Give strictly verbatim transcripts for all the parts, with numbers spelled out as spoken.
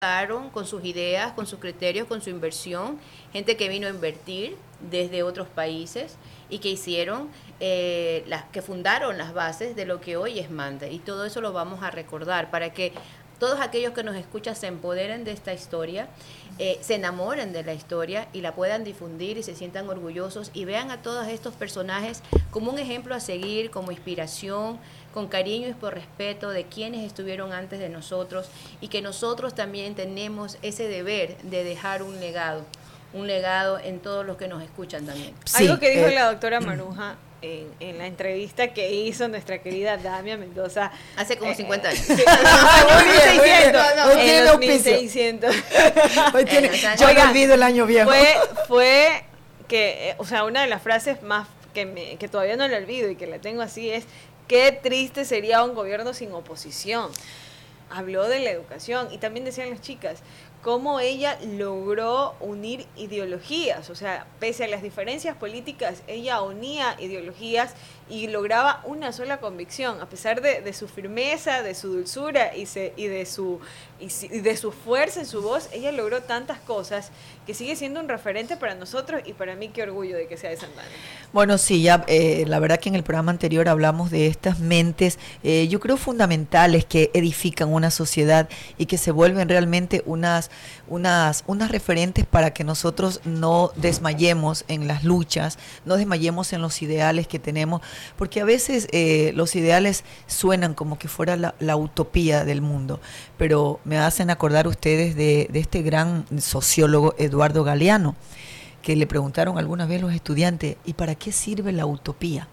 con sus ideas, con sus criterios, con su inversión, gente que vino a invertir desde otros países y que hicieron, eh, las, que fundaron las bases de lo que hoy es Manta. Y todo eso lo vamos a recordar para que todos aquellos que nos escuchan se empoderen de esta historia, eh, se enamoren de la historia y la puedan difundir y se sientan orgullosos y vean a todos estos personajes como un ejemplo a seguir, como inspiración, con cariño y por respeto de quienes estuvieron antes de nosotros y que nosotros también tenemos ese deber de dejar un legado, un legado en todos los que nos escuchan también. Sí, Algo que dijo eh, la doctora Maruja en, en la entrevista que hizo nuestra querida Damia Mendoza hace como cincuenta años. Sí, en los mil seiscientos. Hoy tiene, yo Oiga, no olvido el año viejo. Fue, fue que, o sea, una de las frases más que, me, que todavía no la olvido y que la tengo así es: qué triste sería un gobierno sin oposición. Habló de la educación y también decían las chicas cómo ella logró unir ideologías, o sea, pese a las diferencias políticas, ella unía ideologías y lograba una sola convicción, a pesar de, de su firmeza, de su dulzura y, se, y, de su, y, y de su fuerza en su voz, ella logró tantas cosas que sigue siendo un referente para nosotros y para mí qué orgullo de que sea de Santa Ana. Bueno, sí, ya eh, la verdad que en el programa anterior hablamos de estas mentes, eh, yo creo fundamentales que edifican una sociedad y que se vuelven realmente unas Unas, unas referentes para que nosotros no desmayemos en las luchas, no desmayemos en los ideales que tenemos, porque a veces eh, los ideales suenan como que fuera la, la utopía del mundo, pero me hacen acordar ustedes de, de este gran sociólogo Eduardo Galeano, que le preguntaron alguna vez los estudiantes, ¿y para qué sirve la utopía?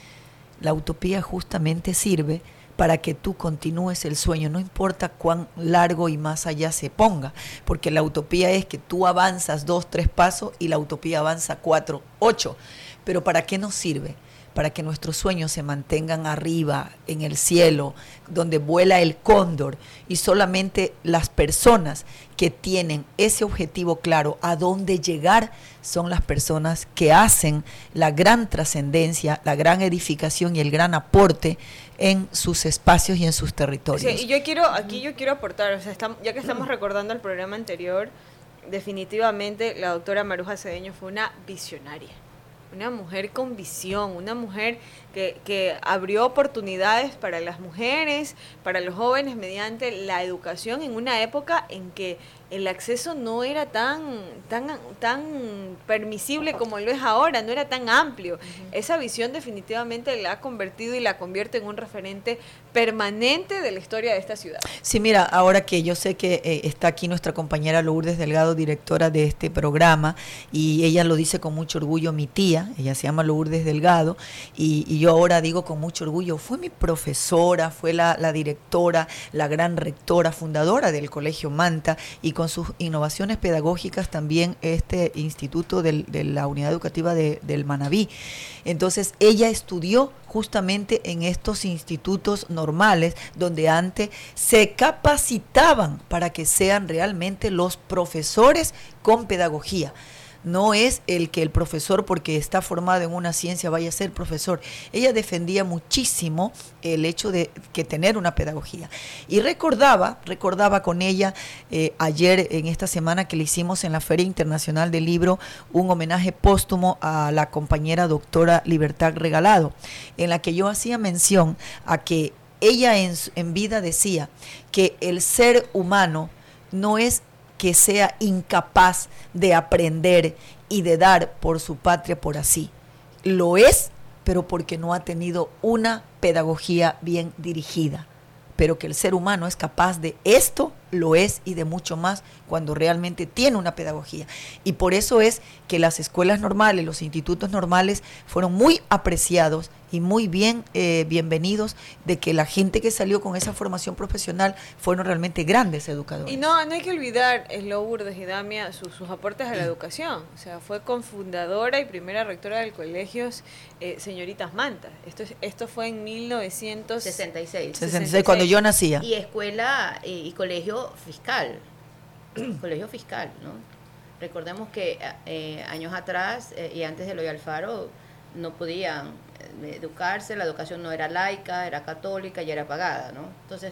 La utopía justamente sirve para que tú continúes el sueño, no importa cuán largo y más allá se ponga, porque la utopía es que tú avanzas dos, tres pasos y la utopía avanza cuatro, ocho, pero ¿para qué nos sirve? Para que nuestros sueños se mantengan arriba, en el cielo, donde vuela el cóndor, y solamente las personas que tienen ese objetivo claro, a dónde llegar, son las personas que hacen la gran trascendencia, la gran edificación y el gran aporte en sus espacios y en sus territorios. Sí, y yo quiero, aquí yo quiero aportar, o sea, estamos, ya que estamos recordando el programa anterior, definitivamente la doctora Maruja Cedeño fue una visionaria. Una mujer con visión, una mujer que, que abrió oportunidades para las mujeres, para los jóvenes mediante la educación en una época en que el acceso no era tan, tan, tan permisible como lo es ahora, no era tan amplio. Uh-huh. Esa visión definitivamente la ha convertido y la convierte en un referente permanente de la historia de esta ciudad. Sí, mira, ahora que yo sé que eh, está aquí nuestra compañera Lourdes Delgado, directora de este programa, y ella lo dice con mucho orgullo, mi tía, ella se llama Lourdes Delgado, y, y yo ahora digo con mucho orgullo, fue mi profesora, fue la, la directora, la gran rectora, fundadora del Colegio Manta, y con sus innovaciones pedagógicas también este instituto del, de la unidad educativa de, del Manabí. Entonces ella estudió justamente en estos institutos normales donde antes se capacitaban para que sean realmente los profesores con pedagogía. No es el que el profesor, porque está formado en una ciencia, vaya a ser profesor. Ella defendía muchísimo el hecho de que tener una pedagogía. Y recordaba, recordaba con ella eh, ayer, en esta semana que le hicimos en la Feria Internacional del Libro, un homenaje póstumo a la compañera doctora Libertad Regalado, en la que yo hacía mención a que ella en, en vida decía que el ser humano no es que sea incapaz de aprender y de dar por su patria por así. Lo es, pero porque no ha tenido una pedagogía bien dirigida. Pero que el ser humano es capaz de esto, lo es, y de mucho más cuando realmente tiene una pedagogía. Y por eso es que las escuelas normales, los institutos normales fueron muy apreciados y muy bien eh, bienvenidos, de que la gente que salió con esa formación profesional fueron realmente grandes educadores. Y no, no hay que olvidar, es Lourdes y Damia, sus, sus aportes a la educación. O sea, fue cofundadora y primera rectora del colegio eh, Señoritas Manta. Esto, esto fue en mil novecientos sesenta y seis. sesenta y seis, cuando yo nacía. Y escuela y, y colegio fiscal, colegio fiscal, ¿no? Recordemos que eh, años atrás eh, y antes de Eloy Alfaro no podían eh, educarse, la educación no era laica, era católica y era pagada, ¿no? Entonces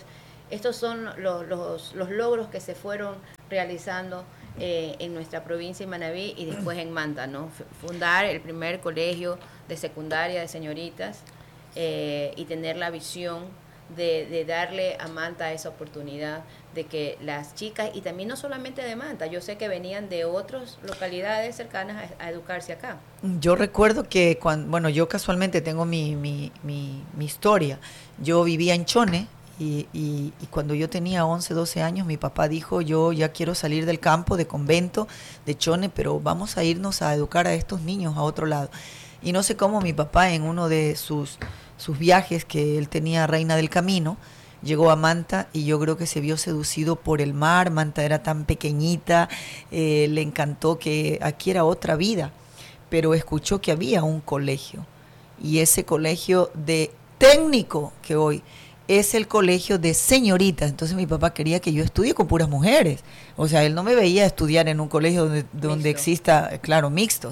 Estos son los, los, los logros que se fueron realizando eh, en nuestra provincia de Manabí y después en Manta, ¿no? Fundar el primer colegio de secundaria de señoritas eh, y tener la visión de, de darle a Manta esa oportunidad de que las chicas, y también no solamente de Manta, yo sé que venían de otras localidades cercanas a, a educarse acá. Yo recuerdo que cuando, bueno, yo casualmente tengo mi, mi, mi, mi historia. Yo vivía en Chone y, y, y cuando yo tenía once, doce años, mi papá dijo, yo ya quiero salir del campo, de convento, de Chone, pero vamos a irnos a educar a estos niños a otro lado. Y no sé cómo mi papá en uno de sus, sus viajes que él tenía a Reina del Camino, llegó a Manta y yo creo que se vio seducido por el mar. Manta era tan pequeñita, eh, le encantó que aquí era otra vida, pero escuchó que había un colegio y ese colegio de técnico que hoy es el colegio de señoritas. Entonces mi papá quería que yo estudie con puras mujeres, o sea, él no me veía estudiar en un colegio donde, donde exista, claro, mixtos.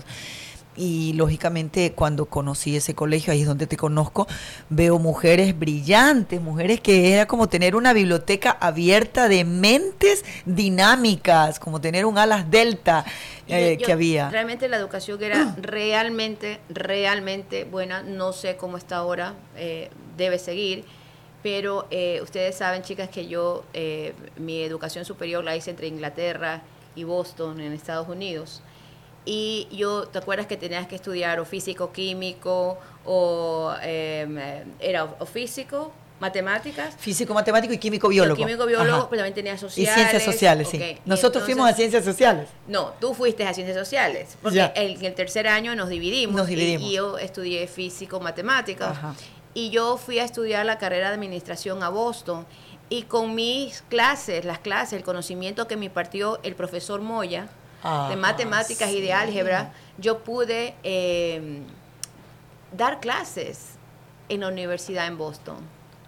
Y lógicamente cuando conocí ese colegio, ahí es donde te conozco, veo mujeres brillantes, mujeres que era como tener una biblioteca abierta de mentes dinámicas, como tener un alas delta eh, yo, yo, que había. Realmente la educación era realmente, realmente buena, no sé cómo está ahora, eh, debe seguir, pero eh, ustedes saben, chicas, que yo, eh, mi educación superior la hice entre Inglaterra y Boston, en Estados Unidos. Y yo, ¿te acuerdas que tenías que estudiar o físico, químico, o eh, era o físico, matemáticas? Físico, matemático y químico, biólogo. Químico, biólogo, Ajá. Pero también tenías sociales. Y ciencias sociales, okay. sí. Nosotros entonces, fuimos a ciencias sociales. No, tú fuiste a ciencias sociales, porque en el, el tercer año nos dividimos. Nos dividimos. Y, y yo estudié físico, matemáticas. Ajá. Y yo fui a estudiar la carrera de administración a Boston. Y con mis clases, las clases, el conocimiento que me impartió el profesor Moya, Ah, de matemáticas sí. y de álgebra, yo pude eh, dar clases en la universidad en Boston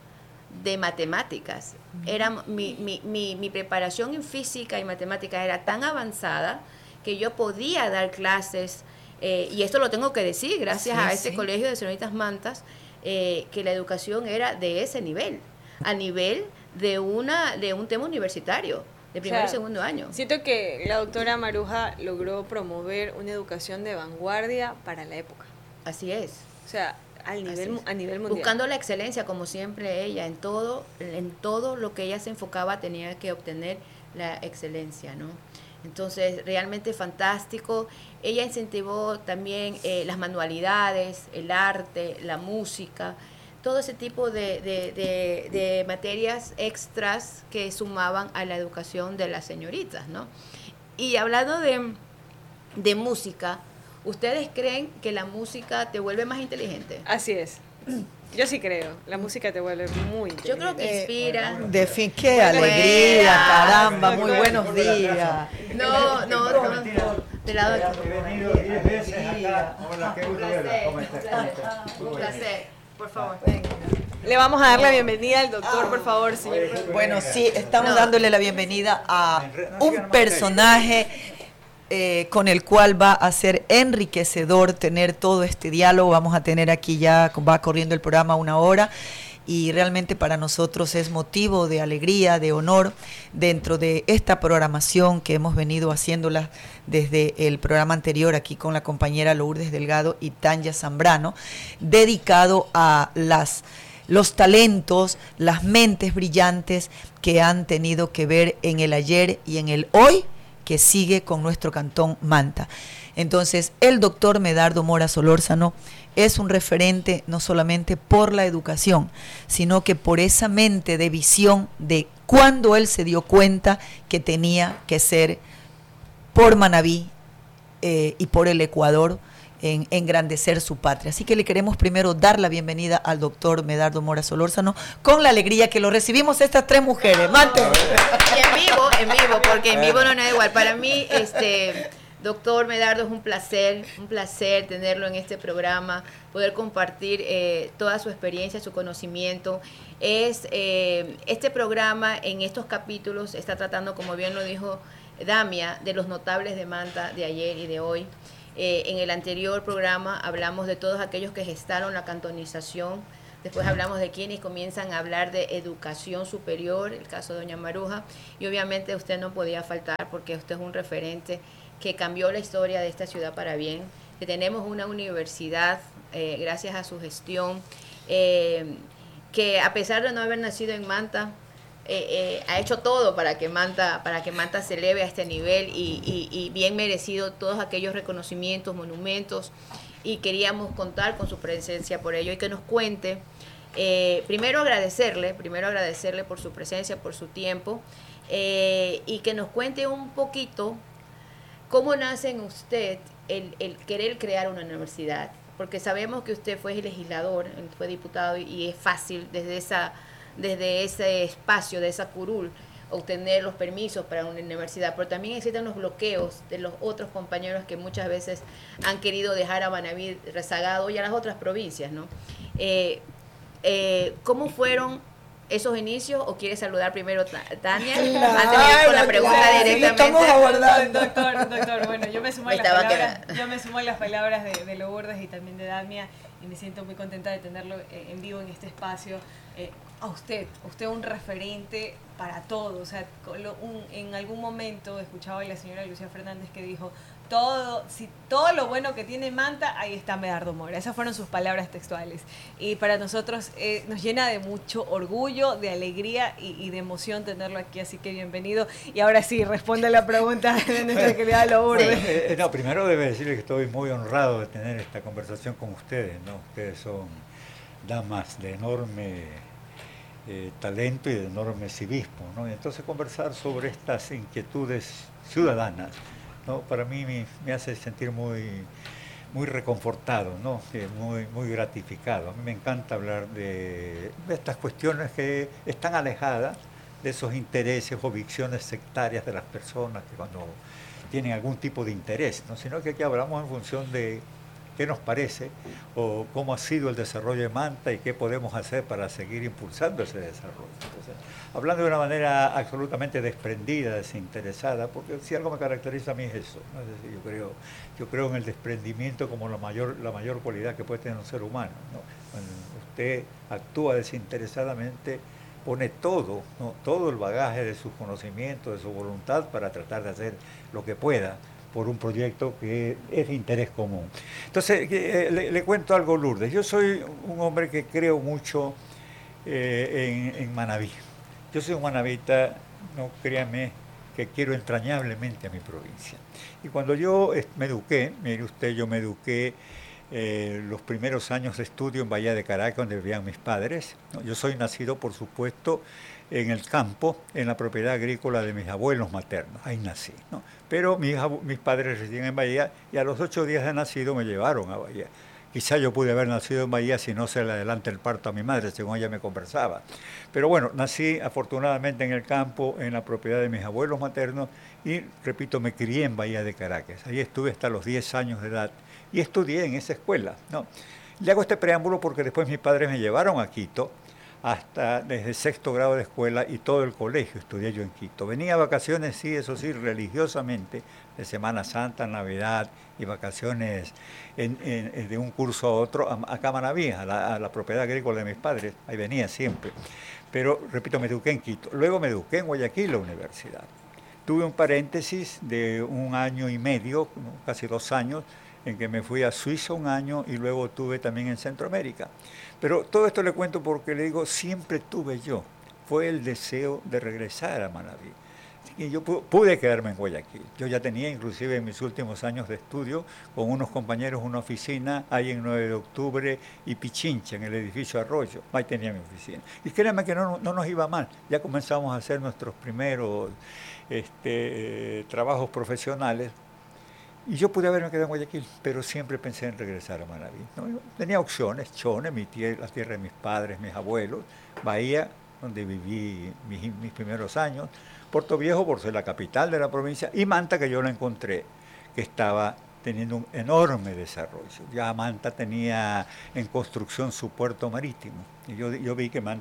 de matemáticas. Era mi, mi, mi, mi preparación en física y matemáticas era tan avanzada que yo podía dar clases, eh, y esto lo tengo que decir, gracias sí, a ese sí. colegio de señoritas Mantas, eh, que la educación era de ese nivel, a nivel de, una, de un tema universitario. De primer o sea, y segundo año. Siento que la doctora Maruja logró promover una educación de vanguardia para la época. Así es. O sea, al nivel, a nivel mundial. Buscando la excelencia, como siempre ella, en todo, en todo lo que ella se enfocaba tenía que obtener la excelencia, ¿no? Entonces, realmente fantástico. Ella incentivó también eh, las manualidades, el arte, la música, todo ese tipo de, de, de, de materias extras que sumaban a la educación de las señoritas, ¿no? Y hablando de, de música, ¿ustedes creen que la música te vuelve más inteligente? Así es. Yo sí creo, la música te vuelve muy inteligente. Yo creo que inspira. Eh, de fin, qué alegría, buena, caramba, muy buenos días. No, no, no. De lado de bienvenido diez veces acá. Hola, qué gusto verla. ¿Cómo estás? Un placer. Por favor. Le vamos a dar la bienvenida al doctor, por favor, señor. Bueno, sí, estamos no. dándole la bienvenida a un personaje eh, con el cual va a ser enriquecedor tener todo este diálogo. Vamos a tener aquí ya, va corriendo el programa una hora. Y realmente para nosotros es motivo de alegría, de honor, dentro de esta programación que hemos venido haciéndola desde el programa anterior aquí con la compañera Lourdes Delgado y Tanya Zambrano, dedicado a las, los talentos, las mentes brillantes que han tenido que ver en el ayer y en el hoy, que sigue con nuestro cantón Manta. Entonces, el doctor Medardo Mora Solórzano es un referente no solamente por la educación, sino que por esa mente de visión de cuando él se dio cuenta que tenía que ser por Manabí eh, y por el Ecuador en engrandecer su patria. Así que le queremos primero dar la bienvenida al doctor Medardo Mora Solórzano con la alegría que lo recibimos estas tres mujeres. ¡Mante! Y en vivo, en vivo, porque en vivo no es igual. Para mí, este... Doctor Medardo, es un placer, un placer tenerlo en este programa, poder compartir eh, toda su experiencia, su conocimiento. Es eh, este programa en estos capítulos está tratando, como bien lo dijo Damia, de los notables de Manta de ayer y de hoy. Eh, en el anterior programa hablamos de todos aquellos que gestaron la cantonización después hablamos de quienes comienzan a hablar de educación superior, el caso de doña Maruja, y obviamente usted no podía faltar porque usted es un referente que cambió la historia de esta ciudad para bien, que tenemos una universidad, eh, gracias a su gestión, eh, que a pesar de no haber nacido en Manta, eh, eh, ha hecho todo para que Manta, para que Manta se eleve a este nivel y, y, y bien merecido todos aquellos reconocimientos, monumentos, y queríamos contar con su presencia por ello y que nos cuente, eh, primero agradecerle, primero agradecerle por su presencia, por su tiempo, eh, y que nos cuente un poquito cómo nace en usted el, el querer crear una universidad, porque sabemos que usted fue legislador, fue diputado, y es fácil desde esa, desde ese espacio, de esa curul, obtener los permisos para una universidad, pero también existen los bloqueos de los otros compañeros que muchas veces han querido dejar a Manaví rezagado y a las otras provincias, ¿no? Eh, eh, ¿Cómo fueron esos inicios, o quiere saludar primero Tania? Claro, antes de ir con la pregunta claro, directamente. estamos abordando. Doctor, doctor, bueno, yo me sumo a las Estaba palabras, quedando. yo me sumo a las palabras de, de Lourdes y también de Damia, y me siento muy contenta de tenerlo eh, en vivo en este espacio. Eh, a usted, usted un referente para todo, o sea, lo, un, en algún momento escuchaba a la señora Lucía Fernández que dijo, todo, si todo lo bueno que tiene Manta, ahí está Medardo Mora. Esas fueron sus palabras textuales. Y para nosotros eh, nos llena de mucho orgullo, de alegría y, y de emoción tenerlo aquí, así que bienvenido. Y ahora sí, responde a la pregunta de nuestra querida Lourdes. Sí. Eh, no, primero debe decirle que estoy muy honrado de tener esta conversación con ustedes, ¿no? Ustedes son damas de enorme eh, talento y de enorme civismo, ¿no? Y entonces conversar sobre estas inquietudes ciudadanas, ¿no? Para mí me, me hace sentir muy, muy reconfortado, ¿no? muy, muy gratificado. A mí me encanta hablar de, de estas cuestiones que están alejadas de esos intereses o vicciones sectarias de las personas que cuando tienen algún tipo de interés, ¿no? Sino que aquí hablamos en función de qué nos parece o cómo ha sido el desarrollo de Manta y qué podemos hacer para seguir impulsando ese desarrollo. Entonces, hablando de una manera absolutamente desprendida, desinteresada, porque si algo me caracteriza a mí es eso, ¿no? Es decir, yo creo, yo creo en el desprendimiento como la mayor, la mayor cualidad que puede tener un ser humano, ¿no? Cuando usted actúa desinteresadamente, pone todo, ¿no? Todo el bagaje de sus conocimientos, de su voluntad para tratar de hacer lo que pueda por un proyecto que es de interés común. Entonces, eh, le, le cuento algo, Lourdes. Yo soy un hombre que creo mucho eh, en, en Manaví. Yo soy un manavita, no créanme, que quiero entrañablemente a mi provincia. Y cuando yo me eduqué, mire usted, yo me eduqué eh, los primeros años de estudio en Bahía de Caracas, donde vivían mis padres, ¿no? Yo soy nacido, por supuesto, en el campo, en la propiedad agrícola de mis abuelos maternos. Ahí nací, ¿no? Pero mis, mis padres residían en Bahía y a los ocho días de nacido me llevaron a Bahía. Quizá yo pude haber nacido en Bahía si no se le adelanta el parto a mi madre, según ella me conversaba. Pero bueno, nací afortunadamente en el campo, en la propiedad de mis abuelos maternos y, repito, me crié en Bahía de Caracas. Ahí estuve hasta los diez años de edad y estudié en esa escuela, ¿no? Le hago este preámbulo porque después mis padres me llevaron a Quito, hasta desde sexto grado de escuela y todo el colegio estudié yo en Quito. Venía a vacaciones, sí, eso sí, religiosamente, de Semana Santa, Navidad y vacaciones en, en, de un curso a otro, a, a Manaví, a la, a la propiedad agrícola de mis padres, ahí venía siempre. Pero, repito, me eduqué en Quito. Luego me eduqué en Guayaquil, la universidad. Tuve un paréntesis de un año y medio, casi dos años, en que me fui a Suiza un año y luego tuve también en Centroamérica. Pero todo esto le cuento porque le digo, siempre tuve yo, fue el deseo de regresar a Manaví. Y yo pude quedarme en Guayaquil. Yo ya tenía inclusive en mis últimos años de estudio con unos compañeros una oficina ahí en nueve de octubre y Pichincha, en el edificio Arroyo. Ahí tenía mi oficina. Y créanme que no, no nos iba mal. Ya comenzamos a hacer nuestros primeros este, trabajos profesionales. Y yo pude haberme quedado en Guayaquil, pero siempre pensé en regresar a Manaví, ¿no? Tenía opciones, Chone, mi tierra, la tierra de mis padres, mis abuelos, Bahía, donde viví mis, mis primeros años, Puerto Viejo, por ser la capital de la provincia, y Manta, que yo la encontré, que estaba teniendo un enorme desarrollo. Ya Manta tenía en construcción su puerto marítimo, y yo, yo vi que Manta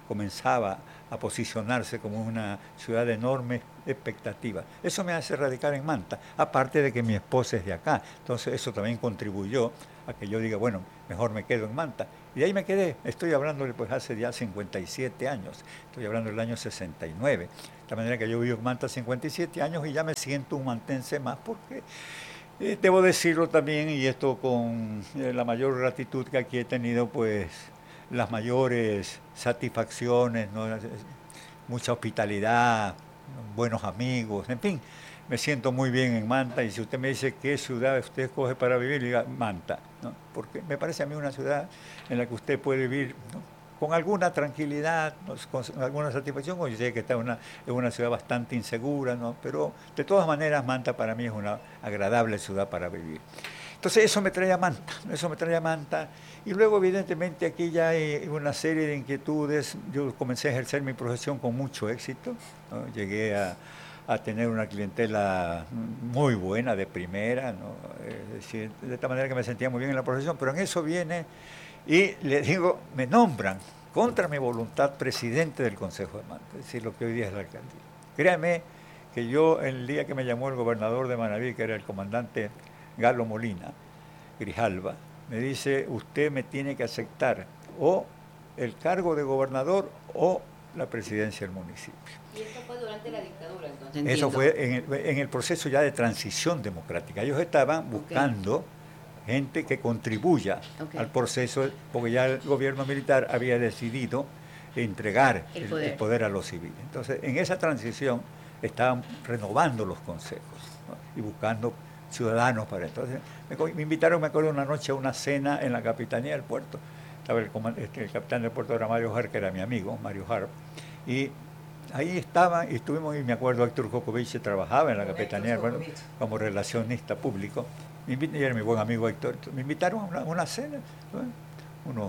comenzaba a posicionarse como una ciudad de enormes expectativas. Eso me hace radicar en Manta, aparte de que mi esposa es de acá. Entonces eso también contribuyó a que yo diga, bueno, mejor me quedo en Manta. Y de ahí me quedé. Estoy hablándole pues hace ya cincuenta y siete años. Estoy hablando del año sesenta y nueve. De manera que yo vivo en Manta cincuenta y siete años y ya me siento un mantense más porque eh, debo decirlo también, y esto con eh, la mayor gratitud que aquí he tenido, pues las mayores satisfacciones, ¿no? Mucha hospitalidad, buenos amigos, en fin, me siento muy bien en Manta. Y si usted me dice qué ciudad usted escoge para vivir, diga Manta, ¿no? Porque me parece a mí una ciudad en la que usted puede vivir, ¿no?, con alguna tranquilidad, ¿no?, con alguna satisfacción. Yo sé que está una, es una ciudad bastante insegura, ¿no?, pero de todas maneras Manta para mí es una agradable ciudad para vivir. Entonces eso me trae a Manta, eso me trae a Manta. Y luego evidentemente aquí ya hay una serie de inquietudes. Yo comencé a ejercer mi profesión con mucho éxito, ¿no? Llegué a, a tener una clientela muy buena, de primera, ¿no? Es decir, de esta manera que me sentía muy bien en la profesión, pero en eso viene y le digo, me nombran contra mi voluntad presidente del Consejo de Manta, es decir, lo que hoy día es la alcaldía. Créame que yo, el día que me llamó el gobernador de Manabí, que era el comandante Galo Molina Grijalva, me dice, usted me tiene que aceptar o el cargo de gobernador o la presidencia del municipio. ¿Y eso fue durante la dictadura, entonces? Eso Entiendo. fue en el, en el proceso ya de transición democrática. Ellos estaban buscando okay. gente que contribuya okay. al proceso, porque ya el gobierno militar había decidido entregar el poder, el, el poder a los civiles. Entonces, en esa transición estaban renovando los consejos, ¿no?, y buscando ciudadanos para entonces. Me, me invitaron, me acuerdo, una noche a una cena en la Capitanía del Puerto. Estaba el, este, el capitán del puerto era Mario Harp, que era mi amigo, Mario Harp, y ahí estaba, y estuvimos, y me acuerdo, Héctor Jocovich trabajaba en la Capitanía del Puerto como relacionista público, me invitaron, y era mi buen amigo Héctor, me invitaron a una, una cena, ¿no?, unos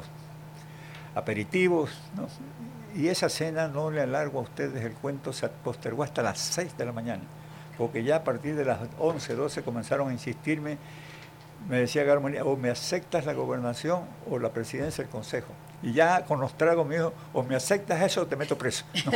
aperitivos, ¿no?, y esa cena, no le alargo a ustedes el cuento, se postergó hasta las seis de la mañana, porque ya a partir de las once, doce comenzaron a insistirme. Me decía Garmonía, o me aceptas la gobernación o la presidencia del consejo. Y ya con los tragos me dijo, o me aceptas eso o te meto preso. ¿No?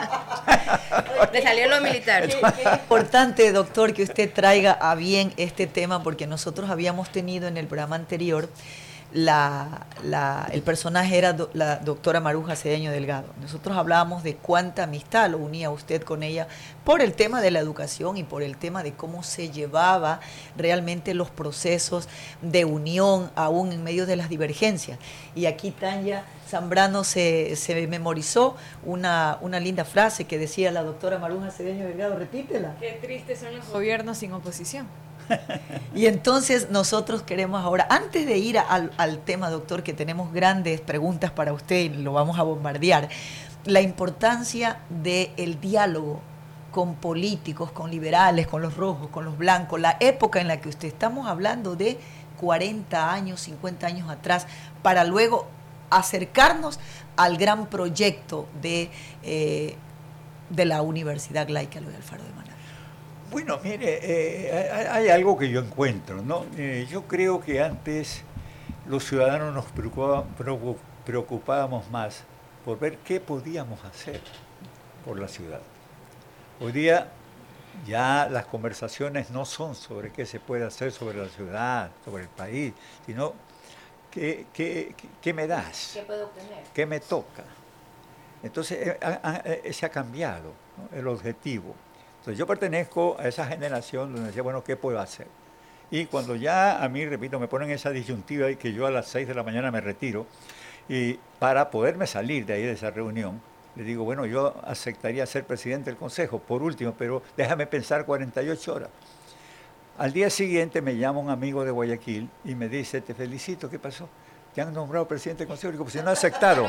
Le salió lo militar. Es importante, doctor, que usted traiga a bien este tema, porque nosotros habíamos tenido en el programa anterior, la, la, el personaje era do, la doctora Maruja Cedeño Delgado. Nosotros hablábamos de cuánta amistad lo unía usted con ella por el tema de la educación y por el tema de cómo se llevaba realmente los procesos de unión aún en medio de las divergencias. Y aquí Tanya Zambrano se, se memorizó una, una linda frase que decía la doctora Maruja Cedeño Delgado, repítela. Qué tristes son los gobiernos sin oposición. Y entonces nosotros queremos ahora, antes de ir al, al tema, doctor, que tenemos grandes preguntas para usted y lo vamos a bombardear, la importancia del diálogo con políticos, con liberales, con los rojos, con los blancos, la época en la que usted estamos hablando de cuarenta años, cincuenta años atrás, para luego acercarnos al gran proyecto de, eh, de la Universidad Laica Eloy Alfaro de Manabí. Bueno, mire, eh, hay algo que yo encuentro, ¿no? Eh, yo creo que antes los ciudadanos nos preocupábamos, preocupábamos más por ver qué podíamos hacer por la ciudad. Hoy día ya las conversaciones no son sobre qué se puede hacer sobre la ciudad, sobre el país, sino qué, qué, qué me das, qué puedo obtener, qué me toca. Entonces eh, se ha cambiado, ¿no?, el objetivo. Entonces yo pertenezco a esa generación donde decía, bueno, ¿qué puedo hacer? Y cuando ya a mí, repito, me ponen esa disyuntiva y que yo a las seis de la mañana me retiro, y para poderme salir de ahí de esa reunión, le digo, bueno, yo aceptaría ser presidente del consejo, por último, pero déjame pensar cuarenta y ocho horas. Al día siguiente me llama un amigo de Guayaquil y me dice, te felicito, ¿qué pasó? Te han nombrado presidente del consejo. Digo, pues si no ha aceptado.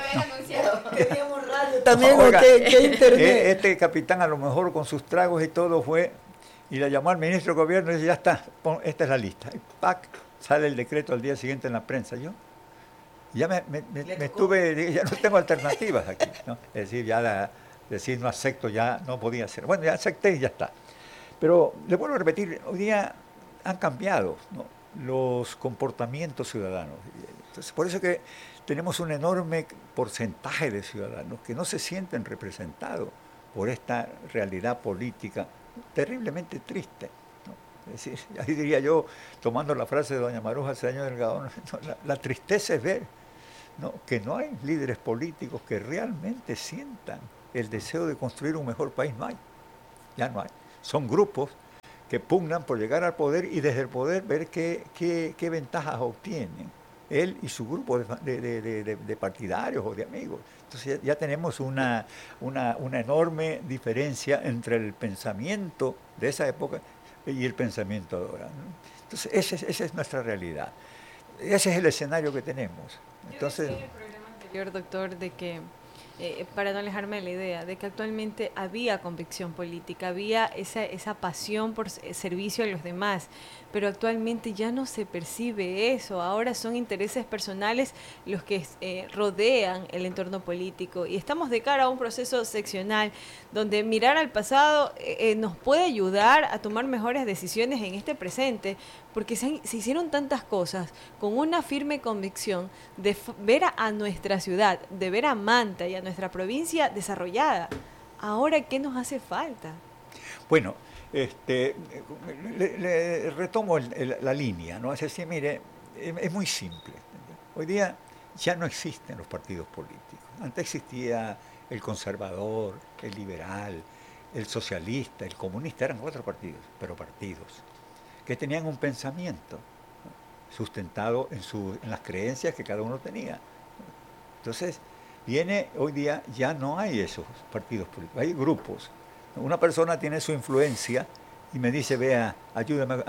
No. También, Oiga, ¿qué, qué internet? Este capitán a lo mejor con sus tragos y todo fue, y le llamó al ministro de gobierno y dice, ya está, pon, esta es la lista. Y ¡pac! Sale el decreto al día siguiente en la prensa. Yo ya me, me, me, me estuve, ya no tengo alternativas aquí, ¿no? Es decir, ya la, decir no acepto ya no podía ser. Bueno, ya acepté y ya está. Pero le vuelvo a repetir, hoy día han cambiado, ¿no? los comportamientos ciudadanos. Entonces, por eso que tenemos un enorme porcentaje de ciudadanos que no se sienten representados por esta realidad política terriblemente triste, ¿no? Es decir, ahí diría yo, tomando la frase de doña Maruja Cedeño Delgado, ¿no? la, la tristeza es ver, ¿no?, que no hay líderes políticos que realmente sientan el deseo de construir un mejor país. No hay, ya no hay. Son grupos que pugnan por llegar al poder y desde el poder ver qué, qué, qué ventajas obtienen él y su grupo de, de, de, de, de partidarios o de amigos. Entonces ya, ya tenemos una, una, una enorme diferencia entre el pensamiento de esa época y el pensamiento de ahora, ¿no? Entonces esa es, esa es nuestra realidad. Ese es el escenario que tenemos. Entonces, yo decía en el programa anterior, doctor, de que Eh, para no alejarme de la idea, de que actualmente había convicción política, había esa, esa pasión por servicio a los demás, pero actualmente ya no se percibe eso, ahora son intereses personales los que eh, rodean el entorno político y estamos de cara a un proceso seccional donde mirar al pasado eh, nos puede ayudar a tomar mejores decisiones en este presente, porque se, se hicieron tantas cosas con una firme convicción de ver a, a nuestra ciudad, de ver a Manta y a nuestra provincia desarrollada. Ahora, ¿qué nos hace falta? Bueno, este, le, le retomo el, el, la línea, ¿no? Es decir, mire, es, es muy simple. Hoy día ya no existen los partidos políticos. Antes existía el conservador, el liberal, el socialista, el comunista, eran cuatro partidos, pero partidos que tenían un pensamiento, ¿no?, sustentado en, su, en las creencias que cada uno tenía. Entonces, viene hoy día, ya no hay esos partidos políticos, hay grupos. Una persona tiene su influencia y me dice, vea, ayúdame a,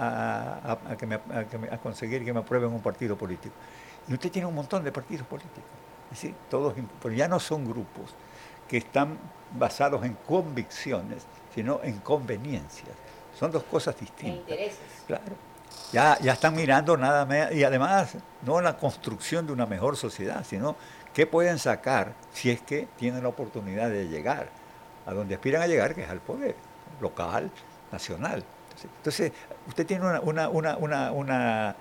a, a, a, que me, a, que me, a conseguir que me aprueben un partido político. Y usted tiene un montón de partidos políticos, es decir, todos, pero ya no son grupos que están basados en convicciones, sino en conveniencias. Son dos cosas distintas. Intereses. Claro. Ya, ya están mirando nada más, y además no la construcción de una mejor sociedad, sino qué pueden sacar si es que tienen la oportunidad de llegar a donde aspiran a llegar, que es al poder local, nacional. Entonces, entonces usted tiene una, una, una, una, una,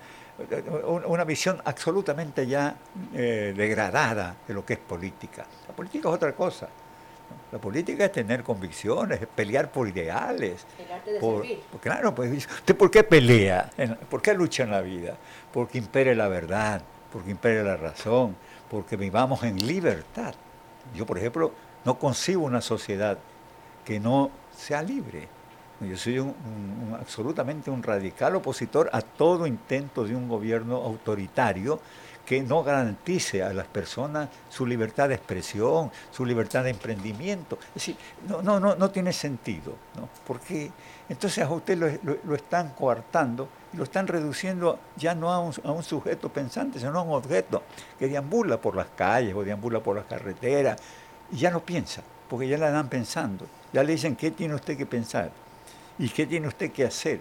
una visión absolutamente ya eh, degradada de lo que es política. La política es otra cosa. La política es tener convicciones, es pelear por ideales. El arte de por, servir. por, claro, pues, ¿usted por qué pelea? ¿Por qué lucha en la vida? Porque impere la verdad, porque impere la razón, porque vivamos en libertad. Yo, por ejemplo, no concibo una sociedad que no sea libre. Yo soy un, un, un, absolutamente un radical opositor a todo intento de un gobierno autoritario que no garantice a las personas su libertad de expresión, su libertad de emprendimiento. Es decir, no, no, no, no tiene sentido, ¿no? Porque entonces a usted lo, lo, lo están coartando y lo están reduciendo ya no a un, a un sujeto pensante, sino a un objeto que deambula por las calles o deambula por las carreteras y ya no piensa, porque ya la dan pensando. Ya le dicen qué tiene usted que pensar y qué tiene usted que hacer.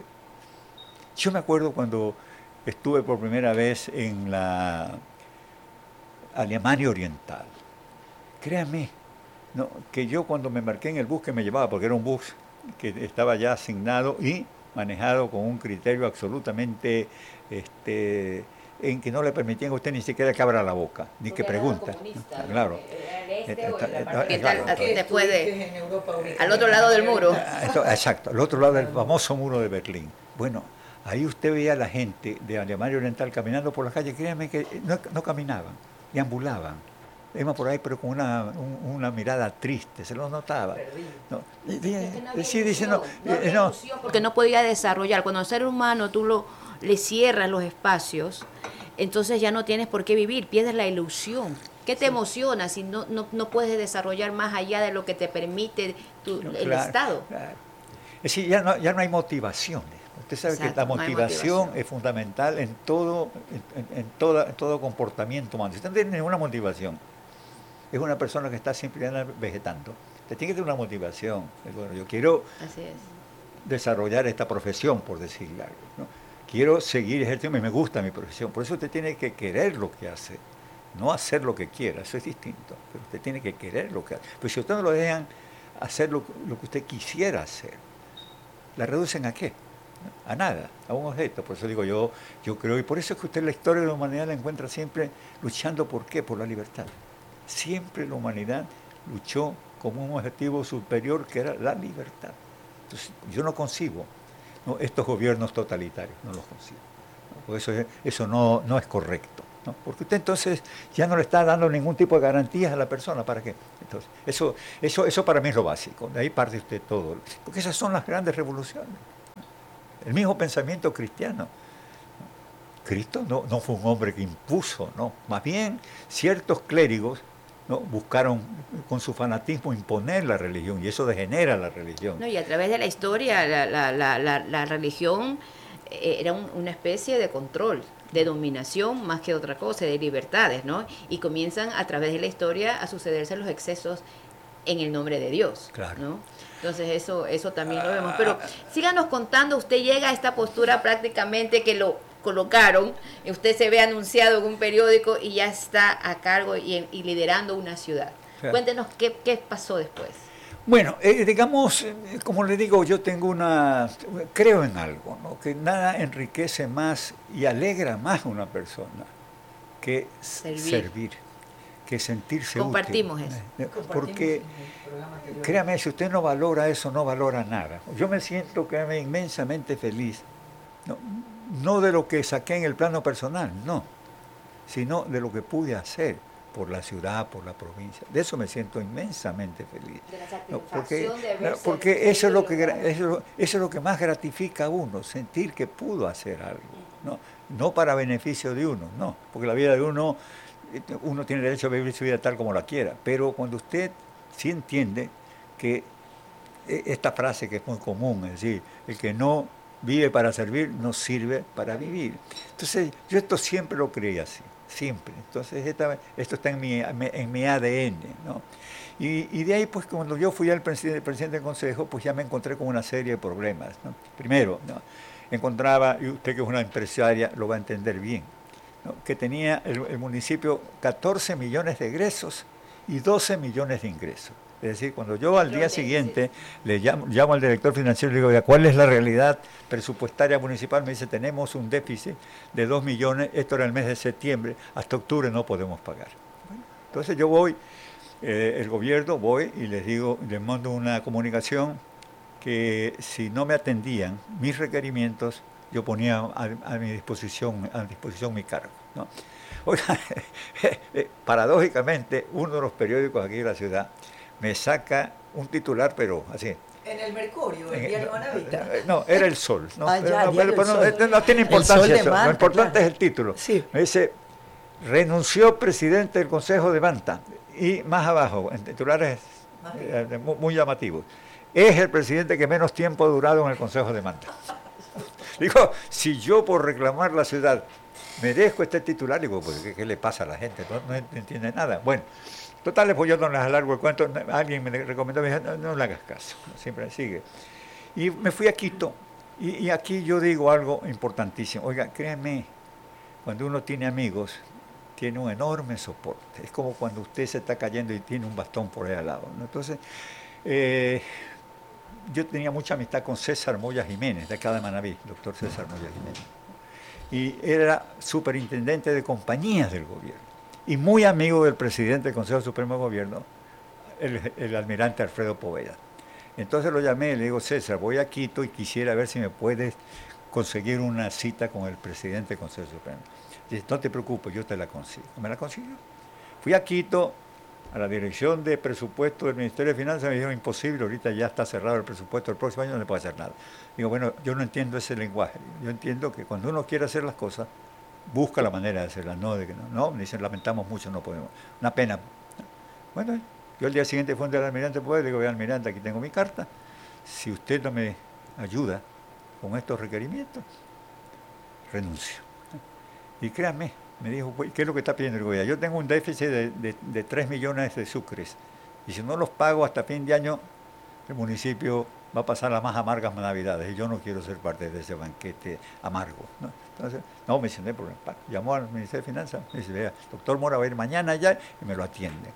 Yo me acuerdo cuando estuve por primera vez en la Alemania Oriental. Créame, no, que yo cuando me embarqué en el bus que me llevaba, porque era un bus que estaba ya asignado y manejado con un criterio absolutamente este, en que no le permitían a usted ni siquiera que abra la boca, ni porque que pregunte. ¿No? Claro. Después de, al otro lado del muro. Exacto, al otro lado del famoso muro de Berlín. Bueno, ahí usted veía a la gente de Alemania Oriental caminando por las calles, créanme que no, no caminaban, deambulaban. Iban por ahí, pero con una, un, una mirada triste, se lo notaba. No, es que no sí, dice, no, no, eh, no. Porque no podía desarrollar. Cuando al ser humano tú lo, le cierras los espacios, entonces ya no tienes por qué vivir, pierdes la ilusión. ¿Qué te sí. emociona si no, no, no puedes desarrollar más allá de lo que te permite tu, no, el claro, Estado? Claro. Es decir, ya no, ya no hay motivaciones. Usted sabe Exacto, que la motivación, no motivación es fundamental en todo, en, en, toda, en todo comportamiento humano. Si usted no tiene ninguna motivación, es una persona que está siempre vegetando. Usted tiene que tener una motivación. Bueno, yo quiero Así es. desarrollar esta profesión, por decirlo algo, ¿no? Quiero seguir ejerciendo, me gusta mi profesión. Por eso usted tiene que querer lo que hace, no hacer lo que quiera, eso es distinto. Pero usted tiene que querer lo que hace. Pero si usted no lo dejan hacer lo, lo que usted quisiera hacer, ¿la reducen a qué? a nada, a un objeto. Por eso digo yo, yo creo, y por eso es que usted la historia de la humanidad la encuentra siempre luchando, ¿por qué? Por la libertad. Siempre la humanidad luchó como un objetivo superior que era la libertad. Entonces, yo no concibo, ¿no?, estos gobiernos totalitarios, no los concibo. ¿no? Por eso, eso no, no es correcto, ¿no? Porque usted entonces ya no le está dando ningún tipo de garantías a la persona, ¿para qué? Entonces, eso, eso, eso para mí es lo básico, de ahí parte usted todo, porque esas son las grandes revoluciones. El mismo pensamiento cristiano. Cristo no, no fue un hombre que impuso, no, más bien ciertos clérigos, ¿no?, buscaron con su fanatismo imponer la religión, y eso degenera la religión. No, y a través de la historia, la, la, la, la, la religión era un, una especie de control, de dominación más que otra cosa, de libertades, ¿no? Y comienzan a través de la historia a sucederse los excesos en el nombre de Dios, claro, ¿no? Entonces eso, eso también lo vemos. Pero síganos contando, usted llega a esta postura prácticamente que lo colocaron, usted se ve anunciado en un periódico y ya está a cargo y, y liderando una ciudad. Claro. Cuéntenos qué, qué pasó después. Bueno, eh, digamos, eh, como le digo, yo tengo una, creo en algo, ¿no?, que nada enriquece más y alegra más a una persona que servir, servir que sentirse Compartimos útil. eso. Porque, créame, si usted no valora eso, no valora nada. Yo me siento, créame, inmensamente feliz. No, no de lo que saqué en el plano personal, no, sino de lo que pude hacer por la ciudad, por la provincia. De eso me siento inmensamente feliz. De la satisfacción no, porque de haberse porque eso es lo que eso, eso es lo que más gratifica a uno, sentir que pudo hacer algo, no, no para beneficio de uno, no, porque la vida de uno, uno tiene derecho a vivir su vida tal como la quiera, pero cuando usted sí entiende que esta frase que es muy común, es decir, el que no vive para servir, no sirve para vivir. Entonces, yo esto siempre lo creí así, siempre. Entonces, esta, esto está en mi, en mi A D N, ¿no? Y, y de ahí, pues, cuando yo fui al presidente, presidente del Consejo, pues ya me encontré con una serie de problemas, ¿no? Primero, ¿no?, encontraba, y usted que es una empresaria lo va a entender bien, ¿no?, que tenía el, el municipio catorce millones de egresos y doce millones de ingresos. Es decir, cuando yo al día siguiente le llamo, llamo al director financiero y le digo, ¿cuál es la realidad presupuestaria municipal? Me dice, tenemos un déficit de dos millones, esto era el mes de septiembre, hasta octubre no podemos pagar. Bueno, entonces yo voy, eh, el gobierno, voy y les digo, les mando una comunicación que si no me atendían mis requerimientos, yo ponía a, a mi disposición, a disposición mi cargo, ¿no? Oiga, paradójicamente, uno de los periódicos aquí de la ciudad me saca un titular, pero así. En el Mercurio, el diario Manavita. No, era El Sol. No, ah, ya, no, pero, pero el no, no tiene importancia eso. Manta, lo importante claro. es el título. Sí. Me dice, renunció presidente del Consejo de Manta. Y más abajo, en titulares eh, muy, muy llamativos. Es el presidente que menos tiempo ha durado en el Consejo de Manta. Digo, si yo por reclamar la ciudad merezco este titular, digo, pues, ¿qué, qué le pasa a la gente? No, no entiende nada. Bueno. Total, pues yo no les alargo el cuento, alguien me recomendó, me dijo, no, no le hagas caso, siempre sigue. Y me fui a Quito, y, y aquí yo digo algo importantísimo. Oiga, créanme, cuando uno tiene amigos, tiene un enorme soporte. Es como cuando usted se está cayendo y tiene un bastón por ahí al lado, ¿no? Entonces, eh, yo tenía mucha amistad con César Moya Jiménez, de acá de Manaví, doctor César Moya Jiménez. Y era superintendente de compañías del gobierno. Y muy amigo del presidente del Consejo Supremo de Gobierno, el, el almirante Alfredo Poveda. Entonces lo llamé y le digo, César, voy a Quito y quisiera ver si me puedes conseguir una cita con el presidente del Consejo Supremo. Dice, no te preocupes, yo te la consigo. Me la consiguió. Fui a Quito, a la dirección de presupuesto del Ministerio de Finanzas, me dijeron, imposible, ahorita ya está cerrado el presupuesto del próximo año, no se puede hacer nada. Digo, bueno, yo no entiendo ese lenguaje. Yo entiendo que cuando uno quiere hacer las cosas, busca la manera de hacerla, no de que no, no, me dicen, lamentamos mucho, no podemos, una pena. Bueno, yo el día siguiente fui al almirante Poveda y digo, ve, almirante, aquí tengo mi carta, si usted no me ayuda con estos requerimientos, renuncio. Y créanme, me dijo, ¿qué es lo que está pidiendo el gobierno? Yo tengo un déficit de, de, de tres millones de sucres, y si no los pago hasta fin de año, el municipio va a pasar las más amargas navidades, y yo no quiero ser parte de ese banquete amargo, ¿no? Entonces, no, me dice, no hay problema. Llamó al Ministerio de Finanzas, me dice, vea, doctor Mora va a ir mañana allá y me lo atiende.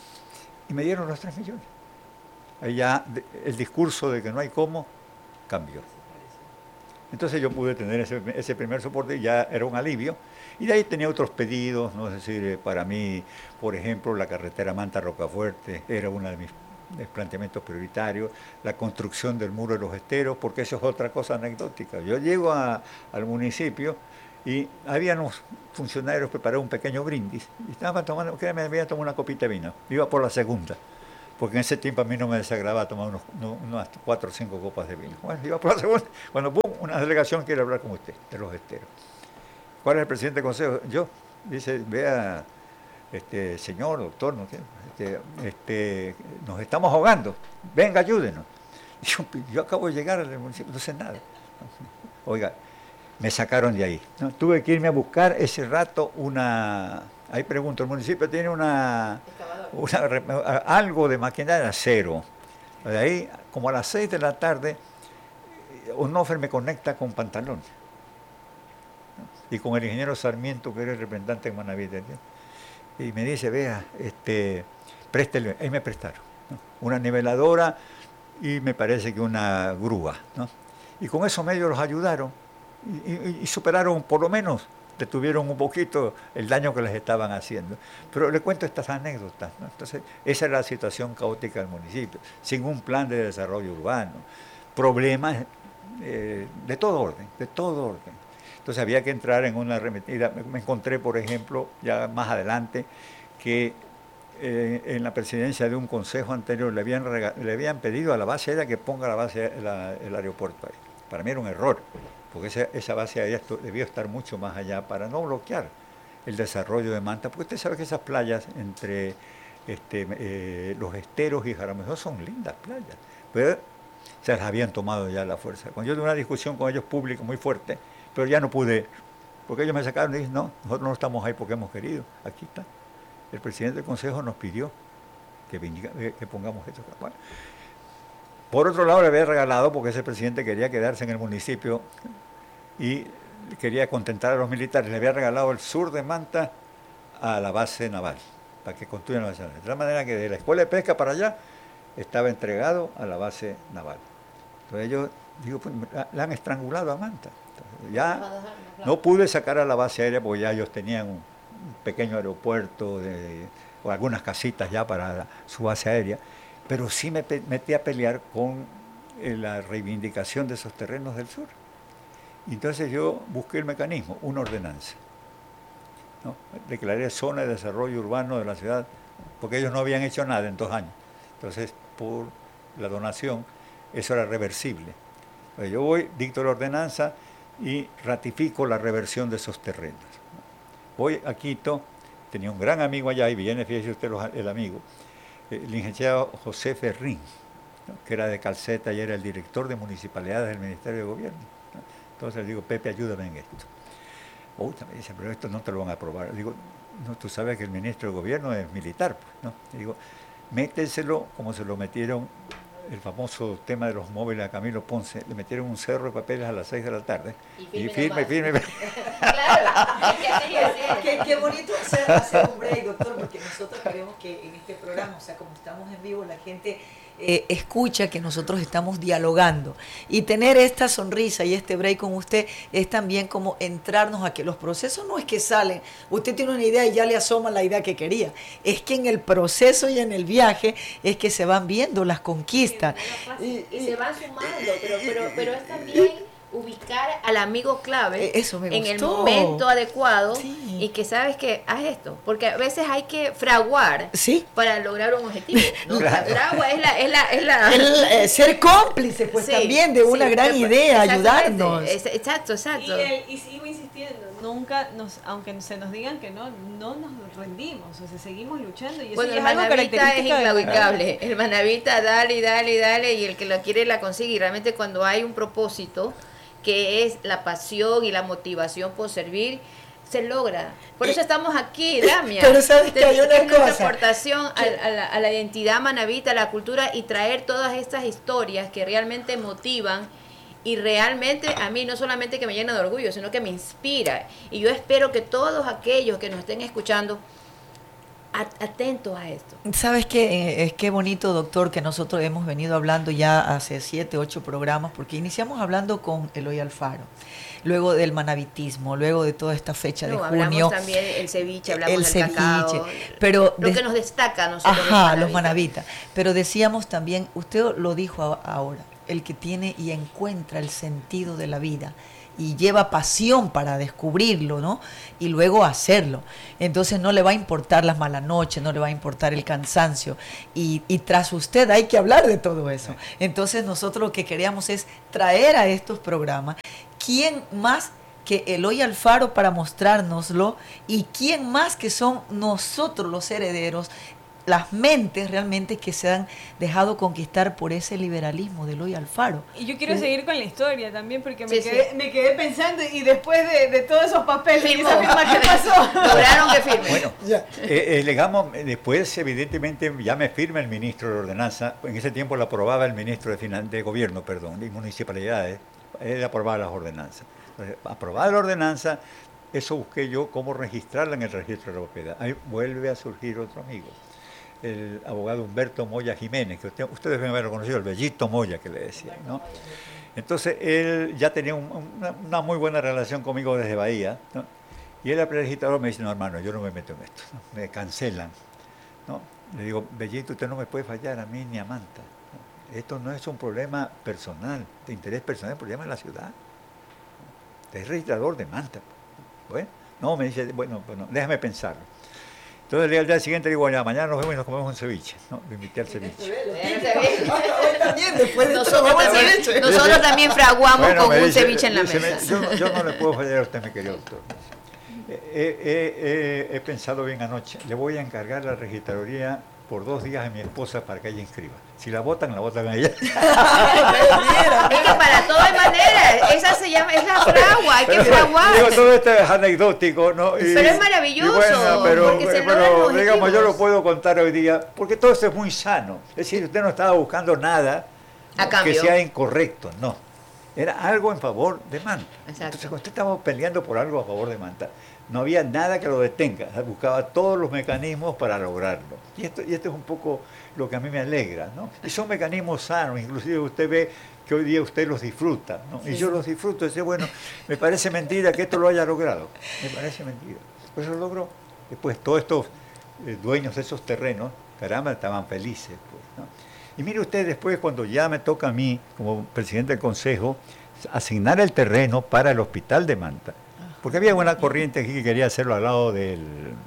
Y me dieron los tres millones. Ahí ya el discurso de que no hay cómo cambió. Entonces yo pude tener ese, ese primer soporte y ya era un alivio. Y de ahí tenía otros pedidos, ¿no? Es decir, eh, para mí, por ejemplo, la carretera Manta-Rocafuerte era uno de mis de planteamientos prioritarios, la construcción del muro de los esteros, porque eso es otra cosa anecdótica. Yo llego a, al municipio y había unos funcionarios preparados un pequeño brindis y estaban tomando, que me había tomado una copita de vino, iba por la segunda, porque en ese tiempo a mí no me desagradaba tomar unos, unas cuatro o cinco copas de vino. Bueno, iba por la segunda, cuando ¡pum!, una delegación quiere hablar con usted de los esteros. ¿Cuál es el presidente del consejo? Yo. Dice, vea, este señor, doctor, no sé, este, este, nos estamos ahogando, venga, ayúdenos. Yo, yo acabo de llegar al municipio, no sé nada. Oiga, me sacaron de ahí, ¿no? Tuve que irme a buscar ese rato una, ahí pregunto, el municipio tiene una, una algo de maquinaria de acero. De ahí, como a las seis de la tarde, Onofre me conecta con Pantalón, ¿no? Y con el ingeniero Sarmiento, que era el representante de Manaví. Y me dice, vea, este, préstele, ahí me prestaron, ¿no? Una niveladora y me parece que una grúa, ¿no? Y con esos medios los ayudaron y, y, y superaron, por lo menos, detuvieron un poquito el daño que les estaban haciendo. Pero le cuento estas anécdotas, ¿no? Entonces, esa era la situación caótica del municipio, sin un plan de desarrollo urbano, problemas eh, de todo orden, de todo orden. Entonces había que entrar en una arremetida. Me encontré, por ejemplo, ya más adelante, que eh, en la presidencia de un consejo anterior le habían, le habían pedido a la base aérea que ponga la base, la, el aeropuerto ahí. Para mí era un error, porque esa, esa base aérea debió estar mucho más allá para no bloquear el desarrollo de Manta, porque usted sabe que esas playas entre este, eh, los esteros y Jaramillo son lindas playas, pero se las habían tomado ya a la fuerza. Cuando yo tuve una discusión con ellos pública muy fuerte, pero ya no pude, porque ellos me sacaron y dije, no, nosotros no estamos ahí porque hemos querido, aquí está. El presidente del consejo nos pidió que, venga, que pongamos esto. Bueno, por otro lado le había regalado, porque ese presidente quería quedarse en el municipio y quería contentar a los militares, le había regalado el sur de Manta a la base naval, para que construyan la base naval. De tal manera que de la escuela de pesca para allá estaba entregado a la base naval. Entonces ellos, digo, pues, la han estrangulado a Manta. Ya no pude sacar a la base aérea porque ya ellos tenían un pequeño aeropuerto de, o algunas casitas ya para la, su base aérea, pero sí me pe metí a pelear con eh, la reivindicación de esos terrenos del sur. Y entonces yo busqué el mecanismo, una ordenanza, ¿no? Declaré zona de desarrollo urbano de la ciudad, porque ellos no habían hecho nada en dos años. Entonces, por la donación, eso era reversible. Entonces, yo voy, dicto la ordenanza y ratifico la reversión de esos terrenos. Voy a Quito, tenía un gran amigo allá, y viene, fíjese usted el amigo, el licenciado José Ferrín, ¿no? Que era de Calceta y era el director de municipalidades del Ministerio de Gobierno, ¿no? Entonces le digo, Pepe, ayúdame en esto. Uy, me dice, pero esto no te lo van a aprobar. Digo, no, tú sabes que el ministro de Gobierno es militar, pues, ¿no? Digo, méteselo como se lo metieron el famoso tema de los móviles a Camilo Ponce, le metieron un cerro de papeles a las seis de la tarde. Y firme, y firme, firme. Claro, qué, qué bonito hacer, hacer un break, doctor, porque nosotros queremos que en este programa, o sea, como estamos en vivo, la gente eh, escucha que nosotros estamos dialogando. Y tener esta sonrisa y este break con usted es también como entrarnos a que los procesos no es que salen, usted tiene una idea y ya le asoma la idea que quería. Es que en el proceso y en el viaje es que se van viendo las conquistas. Y, y se van sumando, pero, pero, pero es también ubicar al amigo clave Eso me en el gustó. momento adecuado, Sí. y que sabes que haz esto, porque a veces hay que fraguar Sí. para lograr un objetivo, ¿no? Claro. La fragua es la, es la, es la El, eh, ser cómplice, pues Sí, también de una sí, gran pero- idea, exactamente, ayudarnos. es- exacto, Y, exacto. el- y sigo insistiendo, nunca nos, aunque se nos digan que no, no nos rendimos, o sea, seguimos luchando y eso Bueno, ya el es algo manavita es característico de- inclaudicable. El manavita, dale, y dale, y dale, y el que lo quiere la consigue. Y realmente cuando hay un propósito, que es la pasión y la motivación por servir, se logra. Por eso estamos aquí, Damia. Pero sabes que hay una es nuestra cosa. aportación a, a la, a la identidad manavita, a la cultura, y traer todas estas historias que realmente motivan. Y realmente a mí no solamente que me llena de orgullo, sino que me inspira. Y yo espero que todos aquellos que nos estén escuchando atentos a esto. ¿Sabes qué? Es que bonito, doctor, que nosotros hemos venido hablando ya hace siete, ocho programas, porque iniciamos hablando con Eloy Alfaro, luego del manabitismo, luego de toda esta fecha no, de hablamos junio. También el ceviche, hablamos el del ceviche, cacao, pero lo de, que nos destaca a nosotros. Ajá, los manabitas. Pero decíamos también, usted lo dijo a, ahora, el que tiene y encuentra el sentido de la vida y lleva pasión para descubrirlo, ¿no? Y luego hacerlo. Entonces no le va a importar las malas noches, no le va a importar el cansancio. Y, y tras usted hay que hablar de todo eso. Entonces nosotros lo que queríamos es traer a estos programas, ¿quién más que Eloy Alfaro para mostrárnoslo? ¿Y quién más que son nosotros los herederos? Las mentes realmente que se han dejado conquistar por ese liberalismo de Eloy Alfaro. Y yo quiero ¿Sí? seguir con la historia también, porque me, Sí, quedé, sí. me quedé pensando, y después de, de todos esos papeles, Firmó. esa firma, ¿qué pasó? Lograron que firme. Bueno, eh, eh, legamos, después evidentemente ya me firma el ministro de Ordenanza, en ese tiempo la aprobaba el ministro de, Finan de Gobierno, perdón, de Municipalidades, él aprobaba las ordenanzas. Entonces, aprobada la ordenanza, eso busqué yo cómo registrarla en el registro de la propiedad. Ahí vuelve a surgir otro amigo, el abogado Humberto Moya Jiménez, que usted, ustedes deben haber conocido, el Bellito Moya que le decía, ¿no? Entonces él ya tenía un, una, una muy buena relación conmigo desde Bahía, ¿no? Y él, al registrador, me dice, no, hermano, yo no me meto en esto, ¿no? Me cancelan, ¿no? Le digo, Bellito, usted no me puede fallar a mí ni a Manta, ¿no? Esto no es un problema personal, de interés personal, es un problema de la ciudad. Usted es registrador de Manta. Bueno, no, me dice, bueno, bueno, déjame pensarlo. Entonces al día siguiente le digo, ya, mañana nos vemos y nos comemos un ceviche. ¿No? Lo invité al ceviche. También, después de Nosotros, todo, también, ceviche. nosotros también fraguamos Bueno, con me un dice, ceviche en la dice, mesa. Yo, yo no le puedo fallar a usted, mi querido doctor. He, he, he, he pensado bien anoche, le voy a encargar la registraduría por dos días a mi esposa para que ella inscriba. Si la votan, la votan a ella. Es que para todo hay manera, esa se llama, es la fragua, hay que Pero, fraguar. digo, todo esto es anecdótico, ¿no? Y, Pero es maravilloso, y bueno, pero, porque se pero, logran los digamos, yo lo objetivos. puedo contar hoy día, porque todo esto es muy sano. Es decir, usted no estaba buscando nada A que cambio. sea incorrecto, no. Era algo en favor de Manta. Exacto. Entonces, cuando usted estaba peleando por algo a favor de Manta, no había nada que lo detenga. Buscaba todos los mecanismos para lograrlo. Y esto, y esto es un poco lo que a mí me alegra, ¿no? Y son mecanismos sanos, inclusive usted ve que hoy día usted los disfruta, ¿no? Y yo los disfruto, y dice, bueno, me parece mentira que esto lo haya logrado. Me parece mentira. Pues lo logró. Después todos estos eh, dueños de esos terrenos, caramba, estaban felices, pues, ¿no? Y mire usted, después cuando ya me toca a mí, como presidente del Consejo, asignar el terreno para el hospital de Manta. Porque había una corriente aquí que quería hacerlo al lado del,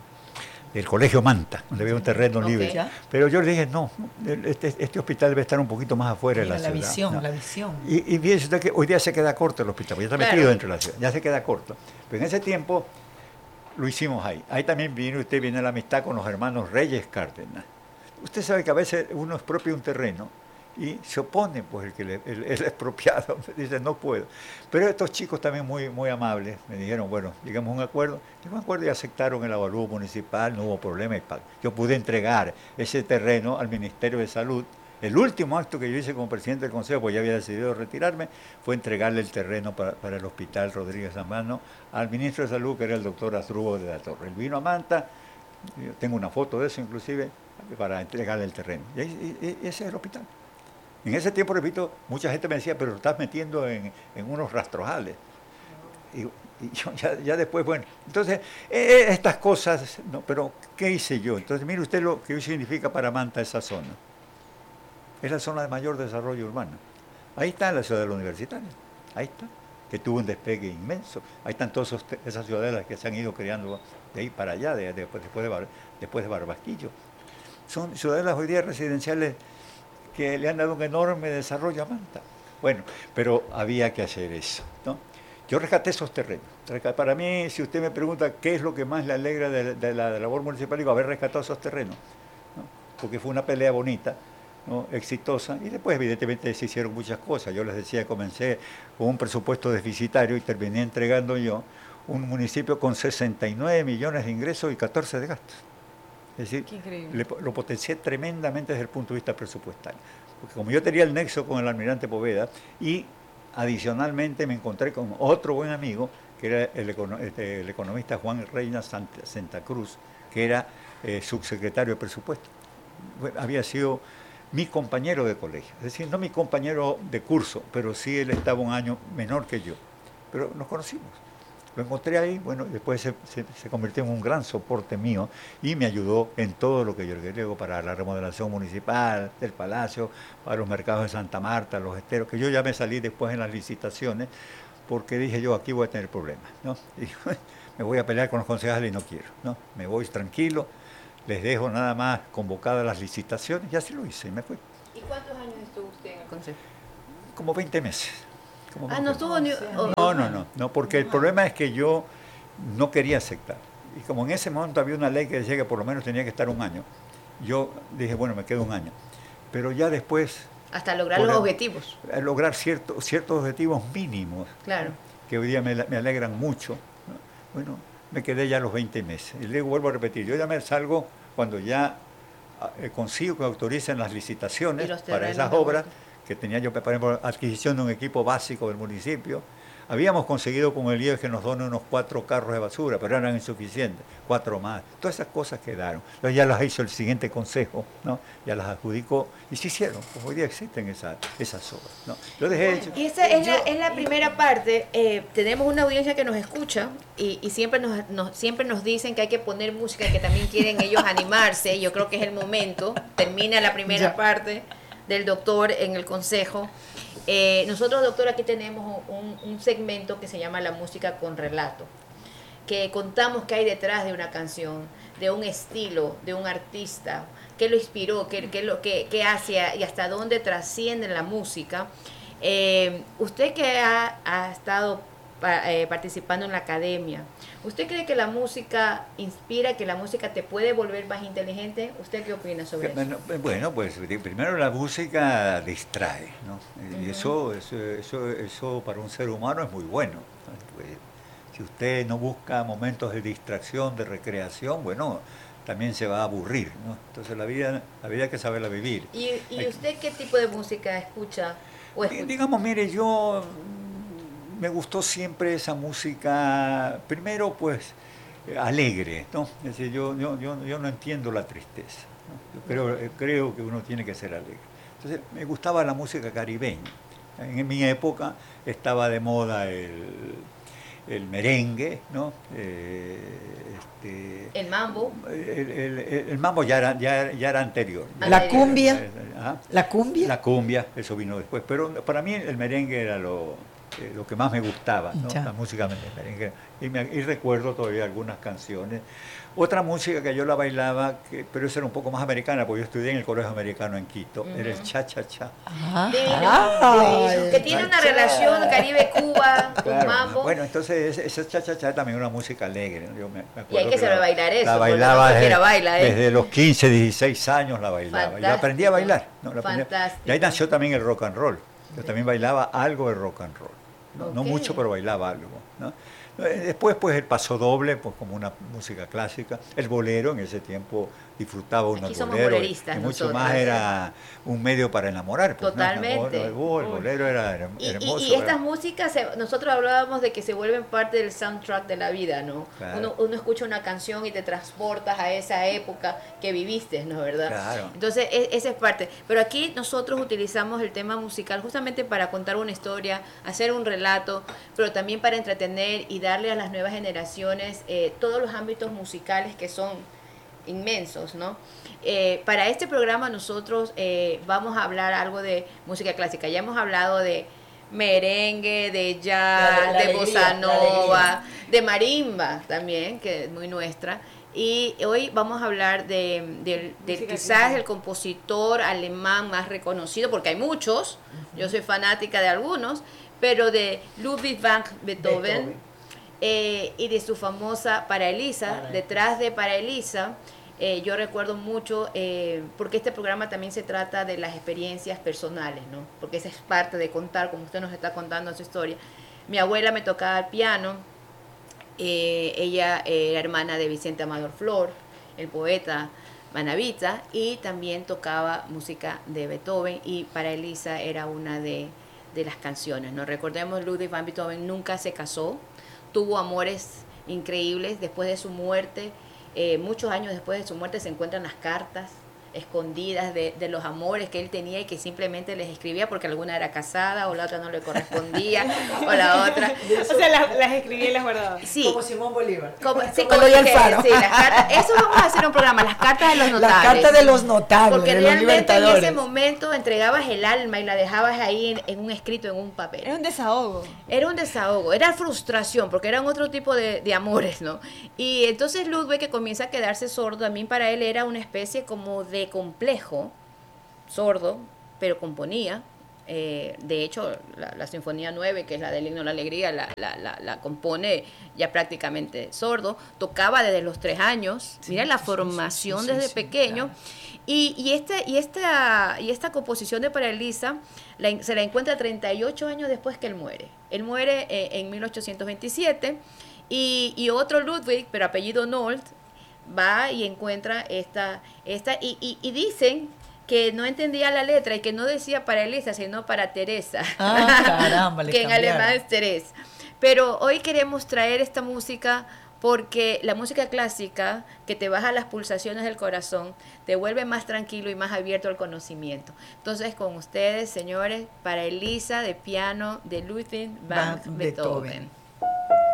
del Colegio Manta, donde había un terreno Ok. libre. Pero yo le dije, no, este, este hospital debe estar un poquito más afuera de Mira, la, la ciudad. visión, ¿no? la visión. Y, y fíjese usted que hoy día se queda corto el hospital, porque ya está Claro. metido dentro de la ciudad, ya se queda corto. Pero en ese tiempo lo hicimos ahí. Ahí también vino usted, viene la amistad con los hermanos Reyes Cárdenas. Usted sabe que a veces uno expropia un terreno y se opone, pues el que le, el, el expropiado dice no puedo. Pero estos chicos también muy muy amables me dijeron, bueno, llegamos a un acuerdo, llegamos a un acuerdo y aceptaron el avalúo municipal, no hubo problema. Y yo pude entregar ese terreno al Ministerio de Salud. El último acto que yo hice como presidente del Consejo, pues ya había decidido retirarme, fue entregarle el terreno para, para el Hospital Rodríguez Zambrano al ministro de Salud, que era el doctor Asdrúbal de la Torre. Él vino a Manta, yo tengo una foto de eso inclusive, para entregarle el terreno. Y, y, y ese es el hospital. En ese tiempo, repito, mucha gente me decía, pero lo estás metiendo en, en unos rastrojales. Y, y yo ya, ya después, bueno, entonces, eh, estas cosas, no, pero ¿qué hice yo? Entonces, mire usted lo que hoy significa para Manta esa zona. Es la zona de mayor desarrollo urbano. Ahí está la ciudad universitaria, ahí está, que tuvo un despegue inmenso. Ahí están todas esos, esas ciudadelas que se han ido creando de ahí para allá, de, de, después, de Bar, después de Barbasquillo. Son ciudadelas hoy día residenciales que le han dado un enorme desarrollo a Manta. Bueno, pero había que hacer eso, ¿no? Yo rescaté esos terrenos. Para mí, si usted me pregunta qué es lo que más le alegra de, de la de labor municipal, digo, haber rescatado esos terrenos, ¿no? Porque fue una pelea bonita, ¿no? Exitosa, y después evidentemente se hicieron muchas cosas. Yo les decía, comencé con un presupuesto deficitario y terminé entregando yo un municipio con sesenta y nueve millones de ingresos y catorce de gastos. Es decir, le, lo potencié tremendamente desde el punto de vista presupuestario. Porque como yo tenía el nexo con el almirante Poveda y adicionalmente me encontré con otro buen amigo, que era el, econo, este, el economista Juan Reina Santa, Santa Cruz, que era eh, subsecretario de presupuesto. Bueno, había sido mi compañero de colegio, es decir, no mi compañero de curso, pero sí él estaba un año menor que yo, pero nos conocimos. Lo encontré ahí, bueno, después se, se, se convirtió en un gran soporte mío y me ayudó en todo lo que yo le digo para la remodelación municipal, del palacio, para los mercados de Santa Marta, los esteros, que yo ya me salí después en las licitaciones porque dije yo, aquí voy a tener problemas, ¿no? Y me voy a pelear con los concejales y no quiero, ¿no? Me voy tranquilo, les dejo nada más convocadas las licitaciones y así lo hice y me fui. ¿Y cuántos años estuvo usted en el consejo? Como veinte meses. Como Ah, no estuvo ni... No, no, no, no, porque el problema es que yo no quería aceptar. Y como en ese momento había una ley que decía que por lo menos tenía que estar un año, yo dije, bueno, me quedo un año. Pero ya después... Hasta lograr los objetivos. Lograr cierto, ciertos objetivos mínimos. Claro. Que hoy día me, me alegran mucho. ¿No? Bueno, me quedé ya los veinte meses. Y luego vuelvo a repetir, yo ya me salgo cuando ya eh, consigo que autoricen las licitaciones para esas obras, que tenía yo, por ejemplo, adquisición de un equipo básico del municipio. Habíamos conseguido con el I E F que nos donen unos cuatro carros de basura, pero eran insuficientes, cuatro más. Todas esas cosas quedaron. Entonces ya las hizo el siguiente consejo, ¿no? Ya las adjudicó y se hicieron. Pues hoy día existen esas, esas obras, ¿no? Yo dejé Bueno, y esa es, yo, la, es la primera parte. Eh, tenemos una audiencia que nos escucha y, y siempre, nos, nos, siempre nos dicen que hay que poner música, que también quieren ellos animarse. Yo creo que es el momento. Termina la primera ya. parte del doctor en el consejo. Eh, nosotros, doctor, aquí tenemos un, un segmento que se llama La música con relato, que contamos qué hay detrás de una canción, de un estilo, de un artista, qué lo inspiró, qué, qué, lo, qué, qué hace y hasta dónde trasciende la música. Eh, usted que ha, ha estado pa, eh, participando en la academia, ¿usted cree que la música inspira, que la música te puede volver más inteligente? ¿Usted qué opina sobre bueno, eso? Bueno, pues primero la música distrae, ¿no? Uh-huh. Y eso, eso, eso, eso para un ser humano es muy bueno, ¿no? Pues, si usted no busca momentos de distracción, de recreación, bueno, también se va a aburrir, ¿no? Entonces la vida, la vida hay que saberla vivir. ¿Y, y usted qué tipo de música escucha? O escucha? Digamos, mire, yo me gustó siempre esa música, primero pues alegre, ¿no? Es decir, yo, yo, yo, yo no entiendo la tristeza, ¿no? Yo creo, creo que uno tiene que ser alegre. Entonces me gustaba la música caribeña. En mi época estaba de moda el, el merengue, ¿no? Eh, este, el mambo. El, el, el mambo ya era, ya, ya era anterior. La cumbia. ¿Ah? La cumbia. La cumbia, eso vino después. Pero para mí el merengue era lo, eh, lo que más me gustaba, ¿no? La música merengue. Y, me, y recuerdo todavía algunas canciones. Otra música que yo la bailaba, que, pero esa era un poco más americana, porque yo estudié en el Colegio Americano en Quito, uh-huh. era el cha-cha-cha. Ah, ah, que tiene una relación Caribe-Cuba con claro, mambo. Bueno, entonces ese cha-cha-cha también una música alegre. Yo me, me y hay que saber bailar eso. La bailaba no desde, baila, ¿eh? desde los quince, dieciséis años la bailaba. Fantástico. Y aprendí a bailar. ¿no? La Fantástico. Y ahí nació también el rock and roll. Yo también bailaba algo de rock and roll. No, okay. no mucho, pero bailaba algo, ¿no? Después, pues, el paso doble, pues, como una música clásica. El bolero, en ese tiempo disfrutaba uno del bolero. Y mucho nosotros. más era un medio para enamorar. Pues, totalmente. ¿no? El, el, el bolero era hermoso. Y, y, y estas músicas, nosotros hablábamos de que se vuelven parte del soundtrack de la vida, ¿no? Claro. Uno, uno escucha una canción y te transportas a esa época que viviste, ¿no? ¿Verdad? Claro. Entonces, es, esa es parte. Pero aquí nosotros utilizamos el tema musical justamente para contar una historia, hacer un relato, pero también para entretener y darle a las nuevas generaciones eh, todos los ámbitos musicales que son inmensos, ¿no? Eh, para este programa nosotros eh, vamos a hablar algo de música clásica. Ya hemos hablado de merengue, de jazz, la, la de bossa nova, de marimba también, que es muy nuestra. Y hoy vamos a hablar de, de, de, de quizás el compositor alemán más reconocido, porque hay muchos, uh-huh. Yo soy fanática de algunos, pero de Ludwig van Beethoven, Beethoven. Eh, y de su famosa Para Elisa, Para detrás de Para Elisa, eh, yo recuerdo mucho, eh, porque este programa también se trata de las experiencias personales, ¿no? Porque esa es parte de contar, como usted nos está contando su historia. Mi abuela me tocaba el piano, eh, ella eh, era hermana de Vicente Amador Flor, el poeta manabita, y también tocaba música de Beethoven, y Para Elisa era una de, de las canciones, ¿no? Recordemos, Ludwig van Beethoven nunca se casó, tuvo amores increíbles. Después de su muerte, eh, muchos años después de su muerte se encuentran las cartas escondidas de, de los amores que él tenía y que simplemente les escribía porque alguna era casada o la otra no le correspondía o la otra. O sea, las, las escribía y las guardaba. Sí. Como Simón Bolívar. Como, sí, como Eloy dije, Alfaro. sí, las cartas, eso vamos a hacer un programa, las cartas de los notables. Las cartas de los notables, porque de los realmente en libertadores. ese momento entregabas el alma y la dejabas ahí en, en un escrito, en un papel. Era un desahogo. Era un desahogo, era frustración, porque eran otro tipo de, de amores, ¿no? Y entonces Ludwig, que comienza a quedarse sordo, también para él era una especie como de complejo, sordo, pero componía. Eh, de hecho, la, la Sinfonía nueve, que es la del Himno a la Alegría, la, la, la, la compone ya prácticamente sordo. Tocaba desde los tres años. Sí, mira la sí, formación sí, sí, desde sí, pequeño. Claro. Y, y, este, y, esta, y esta composición de Para Elisa la, se la encuentra treinta y ocho años después que él muere. Él muere eh, en mil ochocientos veintisiete y, y otro Ludwig, pero apellido Nolt, va y encuentra esta, esta y, y, y dicen que no entendía la letra y que no decía para Elisa, sino para Teresa. Ah, caramba, le que en cambiaron. alemán es Teresa. Pero hoy queremos traer esta música porque la música clásica, que te baja las pulsaciones del corazón, te vuelve más tranquilo y más abierto al conocimiento. Entonces, con ustedes, señores, Para Elisa, de piano de Ludwig van Beethoven. Beethoven.